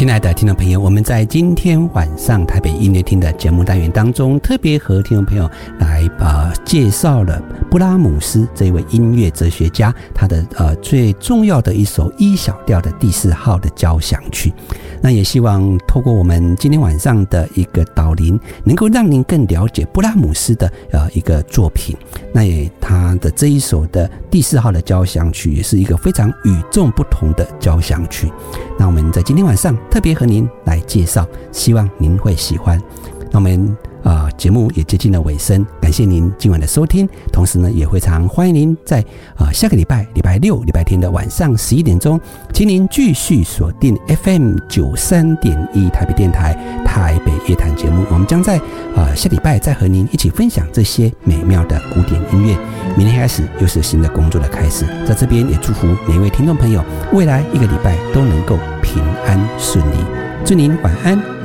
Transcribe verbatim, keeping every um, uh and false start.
亲爱的听众朋友，我们在今天晚上台北音乐厅的节目单元当中，特别和听众朋友来呃介绍了布拉姆斯这一位音乐哲学家，他的呃最重要的一首 E 小调的第四号的交响曲。那也希望透过我们今天晚上的一个导聆，能够让您更了解布拉姆斯的呃一个作品。那也他的这一首的第四号的交响曲，也是一个非常与众不同的交响曲。那我们在今天晚上特别和您来介绍，希望您会喜欢。那我们呃节目也接近了尾声，感谢您今晚的收听，同时呢也非常欢迎您在呃下个礼拜礼拜六礼拜天的晚上十一点钟，请您继续锁定 F M 九十三点一 台北电台台北夜谈节目。我们将在呃下礼拜再和您一起分享这些美妙的古典音乐。明天开始又是新的工作的开始，在这边也祝福每一位听众朋友未来一个礼拜都能够平安顺利，祝您晚安。